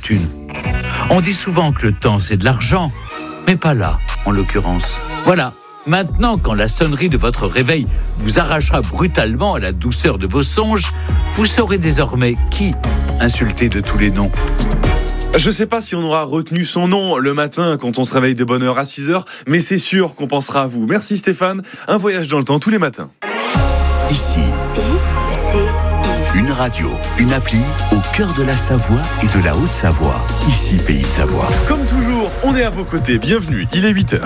fortune. On dit souvent que le temps c'est de l'argent, mais pas là, en l'occurrence. Voilà, maintenant quand la sonnerie de votre réveil vous arrachera brutalement à la douceur de vos songes, vous saurez désormais qui insulter de tous les noms. Je sais pas si on aura retenu son nom le matin quand on se réveille de bonne heure à 6h, mais c'est sûr qu'on pensera à vous. Merci Stéphane, un voyage dans le temps tous les matins. Ici, une radio, une appli au cœur de la Savoie et de la Haute-Savoie. Ici, Pays de Savoie. Comme toujours, on est à vos côtés. Bienvenue, il est 8h.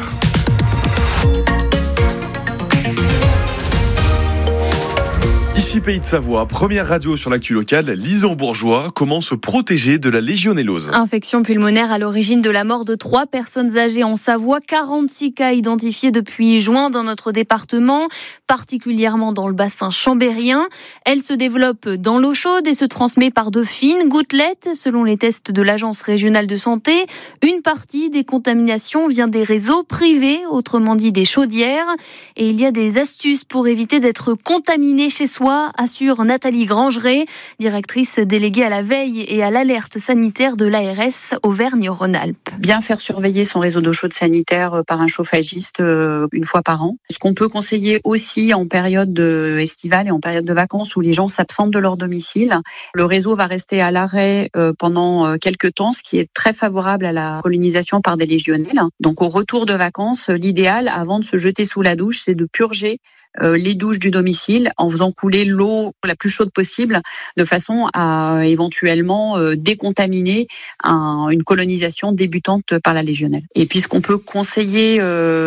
Ici Pays de Savoie, première radio sur l'actu locale, Lison Bourgeois, comment se protéger de la légionellose. Infection pulmonaire à l'origine de la mort de 3 personnes âgées en Savoie, 46 cas identifiés depuis juin dans notre département, particulièrement dans le bassin chambérien. Elle se développe dans l'eau chaude et se transmet par de fines gouttelettes. Selon les tests de l'Agence régionale de santé, une partie des contaminations vient des réseaux privés, autrement dit des chaudières. Et il y a des astuces pour éviter d'être contaminé chez soi, assure Nathalie Grangeret, directrice déléguée à la veille et à l'alerte sanitaire de l'ARS Auvergne-Rhône-Alpes. Bien faire surveiller son réseau d'eau chaude sanitaire par un chauffagiste une fois par an. Ce qu'on peut conseiller aussi en période estivale et en période de vacances où les gens s'absentent de leur domicile, le réseau va rester à l'arrêt pendant quelques temps, ce qui est très favorable à la pollinisation par des légionelles. Donc au retour de vacances, l'idéal avant de se jeter sous la douche, c'est de purger les douches du domicile en faisant couler l'eau la plus chaude possible de façon à éventuellement décontaminer une colonisation débutante par la légionelle. Et puis ce qu'on peut conseiller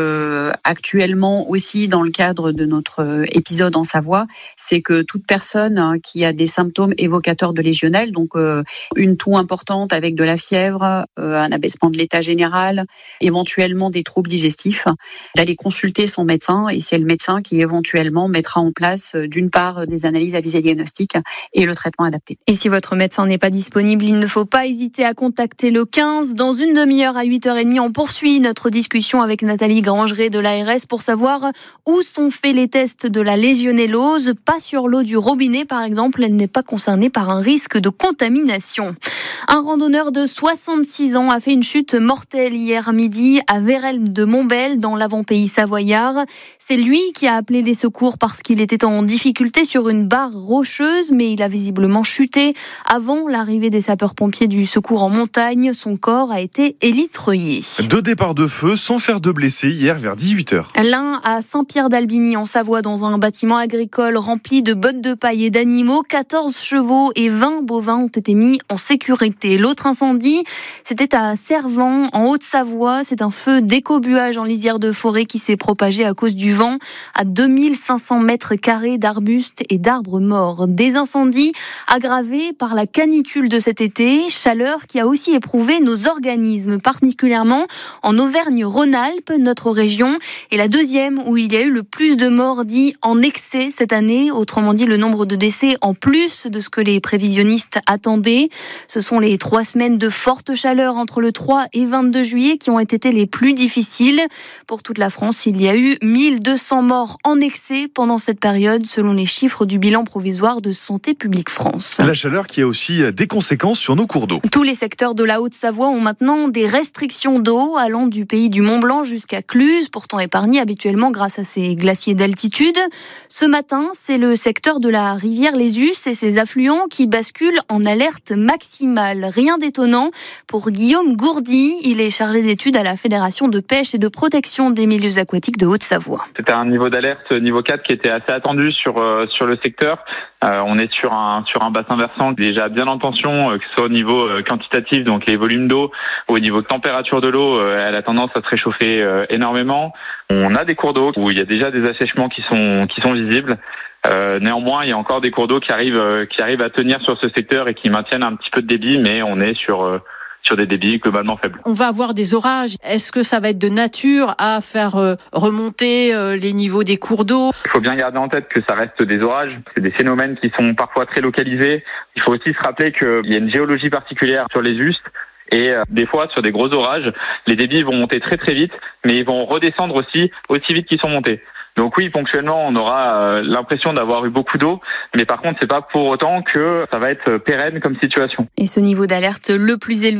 actuellement aussi dans le cadre de notre épisode en Savoie, c'est que toute personne qui a des symptômes évocateurs de légionelle, donc une toux importante avec de la fièvre, un abaissement de l'état général, éventuellement des troubles digestifs, d'aller consulter son médecin, et c'est le médecin qui éventuellement mettra en place d'une part des analyses à visée diagnostique et le traitement adapté. Et si votre médecin n'est pas disponible, il ne faut pas hésiter à contacter le 15. Dans une demi-heure à 8h30, on poursuit notre discussion avec Nathalie Grangeret de l'ARS pour savoir où sont faits les tests de la légionellose. Pas sur l'eau du robinet par exemple, elle n'est pas concernée par un risque de contamination. Un randonneur de 66 ans a fait une chute mortelle hier midi à Vérel-de-Montbel dans l'avant-pays savoyard. C'est lui qui a appelé les secours parce qu'il était en difficulté sur une barre rocheuse, mais il a visiblement chuté avant l'arrivée des sapeurs-pompiers du secours en montagne. Son corps a été élitreillé. 2 départs de feu sans faire de blessés hier vers 18h. L'un à Saint-Pierre-d'Albigny en Savoie dans un bâtiment agricole rempli de bottes de paille et d'animaux. 14 chevaux et 20 bovins ont été mis en sécurité. L'autre incendie, c'était à Servan en Haute-Savoie. C'est un feu d'écobuage en lisière de forêt qui s'est propagé à cause du vent à 2500 mètres carrés d'arbustes et d'arbres morts. Des incendies aggravés par la canicule de cet été, chaleur qui a aussi éprouvé nos organismes, particulièrement en Auvergne-Rhône-Alpes, notre région, est la deuxième où il y a eu le plus de morts dits en excès cette année, autrement dit le nombre de décès en plus de ce que les prévisionnistes attendaient. Ce sont les 3 semaines de forte chaleur entre le 3 et 22 juillet qui ont été les plus difficiles. Pour toute la France, il y a eu 1200 morts en excès pendant cette période, selon les chiffres du bilan provisoire de Santé publique France. La chaleur qui a aussi des conséquences sur nos cours d'eau. Tous les secteurs de la Haute-Savoie ont maintenant des restrictions d'eau allant du pays du Mont-Blanc jusqu'à Cluses, pourtant épargné habituellement grâce à ces glaciers d'altitude. Ce matin, c'est le secteur de la rivière Les Us et ses affluents qui basculent en alerte maximale. Rien d'étonnant pour Guillaume Gourdy, il est chargé d'études à la Fédération de pêche et de protection des milieux aquatiques de Haute-Savoie. C'était un niveau d'alerte niveau 4 qui était assez attendu sur le secteur. On est sur un bassin versant déjà bien en tension, que ce soit au niveau quantitatif, donc les volumes d'eau, ou au niveau de température de l'eau, elle a tendance à se réchauffer énormément. On a des cours d'eau où il y a déjà des assèchements qui sont visibles. Néanmoins, il y a encore des cours d'eau qui arrivent à tenir sur ce secteur et qui maintiennent un petit peu de débit, mais on est sur des débits globalement faibles. On va avoir des orages. Est-ce que ça va être de nature à faire remonter les niveaux des cours d'eau ? Il faut bien garder en tête que ça reste des orages. C'est des phénomènes qui sont parfois très localisés. Il faut aussi se rappeler qu'il y a une géologie particulière sur les us. Et des fois, sur des gros orages, les débits vont monter très très vite, mais ils vont redescendre aussi vite qu'ils sont montés. Donc oui, ponctuellement, on aura l'impression d'avoir eu beaucoup d'eau, mais par contre, c'est pas pour autant que ça va être pérenne comme situation. Et ce niveau d'alerte le plus élevé